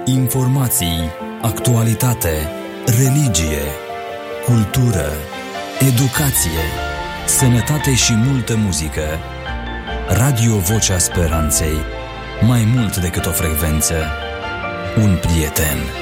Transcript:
Informații, actualitate, religie, cultură, educație, sănătate și multă muzică. Radio Vocea Speranței. Mai mult decât o frecvență, un prieten.